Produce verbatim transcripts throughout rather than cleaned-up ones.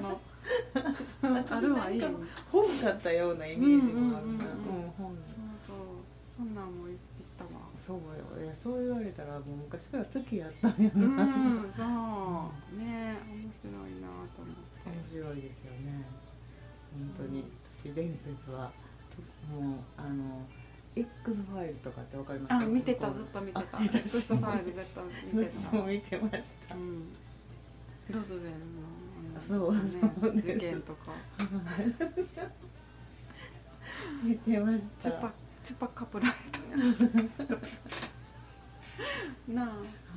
のあるはいいよね。 本買ったようなイメージもあるな。うん、本。 そうそう、そんなんも言ったわ。 そうよ、いやそう言われたらもう昔から好きやったんやな。 うん、そう、うん、ね、面白いなと思って。 面白いですよね。本当に都市伝説はもうあの X ファイルとかってわかりますか？ あ、見てた、ずっと見てた。X ファイル絶対見てた。 私も見てました。 うん、ロズウェルのそうそうね、事件とか見てました。 チュパチュパカプライトなあ、はい、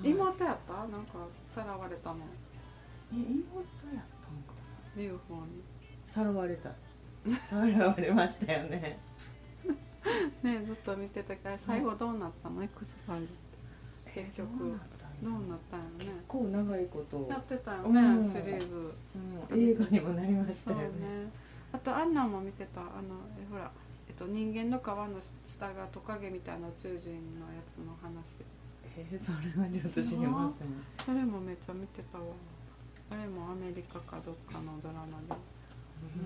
妹やった？なんかさらわれたの。 え、妹やったんかな ユーフォー にさらわれたさらわれましたよねね、ずっと見てたから最後どうなったの？ X ファイルって結局どうなったんやろね。 結構長いことやってたよね、うん、シリーズ、 うん、映画にもなりましたよね。 そうね。あとアンナも見てた。あのえほら、えっと、人間の皮の下がトカゲみたいな宇宙人のやつの話。 えー、それはちょっと知りません。 それもめっちゃ見てたわ。あれもアメリカかどっかのドラマで、うん、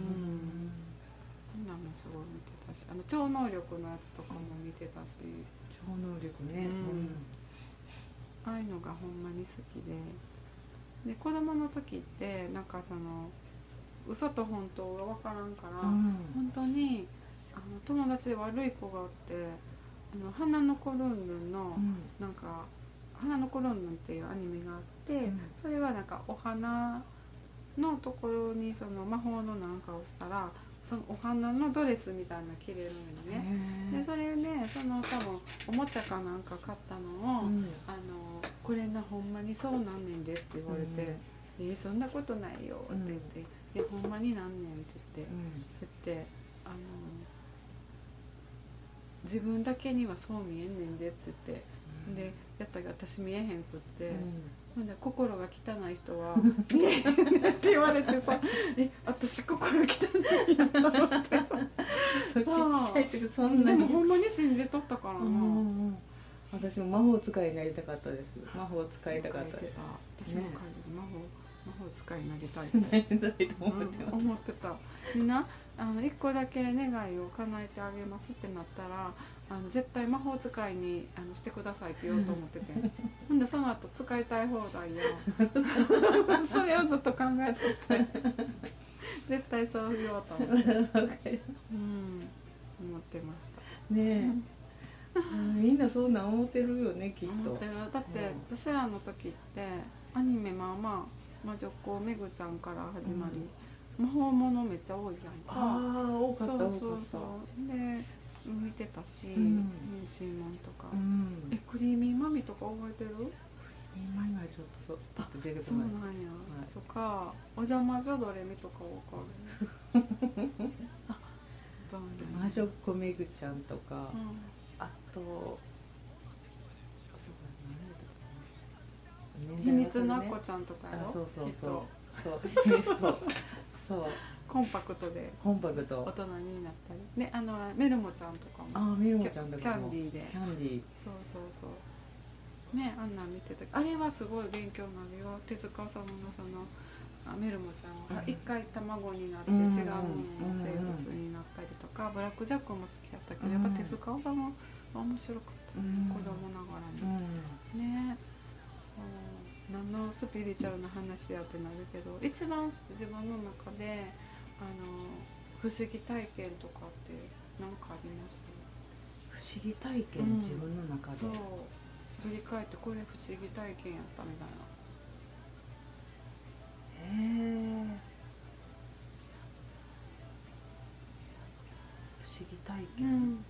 そんなんもすごい見てたし、あの超能力のやつとかも見てたし。 超能力ね、 うん、ああいうのがほんまに好きで、で子供の時ってなんかその嘘と本当が分からんから、うん、本当にあの友達で悪い子がおって、あの花の子ルンルンの、うん、なんか花の子ルンルンっていうアニメがあって、うん、それはなんかお花のところにその魔法のなんかをしたら、そのお花のドレスみたいなの着れるのね。でそれでその多分おもちゃかなんか買ったのを、うん、あのこれなほんまにそうなんねんでって言われて、うん、えー、そんなことないよって言って、うん、えほんまになんねんって言って、うん、言ってあの自分だけにはそう見えんねんでって言って、うん、でやったら私見えへんくって、うん、で心が汚い人は見えへんねんって言われてさえ私心汚いやと思ってそうちっちゃい時そんなにでもほんまに信じとったからな、うん、 私も魔法使いになりたかったです。魔法使いたかったです。 私も魔法魔法使いになりたいってなりたいと思ってます、 うん、思ってた。みんなあの一個だけ願いを叶えてあげますってなったら、あの絶対魔法使いにあのしてくださいって言おうと思っててほんでその後使いたい放題やそれをずっと考えてて絶対そう言おうと思って、うん、思ってましたねえみんなそんな思ってるよねきっと。 思ってる。だって、うん、私らの時ってアニメまあまあ魔女っ子めぐちゃんから始まり、うん、魔法ものめっちゃ多いやんか。 ああ多かった多かった。そうそうそうで見てたし、うん、シーモンとか、うん、えクリーミーマミとか覚えてる？クリーミーマミはちょっとそうパッと出てこない。 そうなんや、はい、とかお邪魔女ドレミとかわかるあ魔女っ子めぐちゃんとか、うん、あと秘密のアッコちゃんとかやろ。 そうそうそうそうそうそうコンパクトでコンパクト大人になったりね。あのメルモちゃんとかもあメルモちゃんとかもキャンディーでキャンディーそうそうそうね。あんなん見てた。あれはすごい勉強になるよ。手塚さんのそのメルモちゃんは一回卵になって違うものの生物になったりとか、ブラックジャックも好きやったけど、やっぱ手塚さんは面白かった、うん、子供ながらに、うん、ね。そう何のスピリチュアルな話やってなるけど、一番自分の中であの不思議体験とかって何かありました？ 不思議体験、うん、自分の中でそう振り返ってこれ不思議体験やったみたいな。 へえ不思議体験、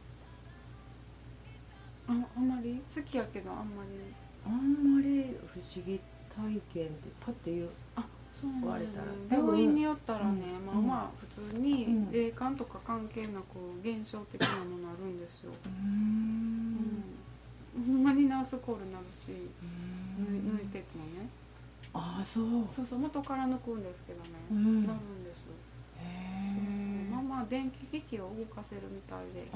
うん、あ, あんまり好きやけどあんまりあんまり不思議体験ってパッて言うあそう言われたら、 病院によったらね、うん、まあまあ普通に霊感とか関係なく現象的なものあるんですよ。うーん、うん、ほんまにナースコールになるし、抜いてってもね。 ああそうそうそう元から抜くんですけどね、うん、なるんですよ。 へそうそうまあまあ電気機器を動かせるみたいで、うん、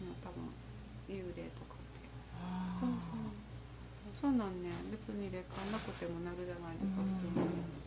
多分幽霊とかってそうそうそんなんね別に霊感なくてもなるじゃないですか、普通に。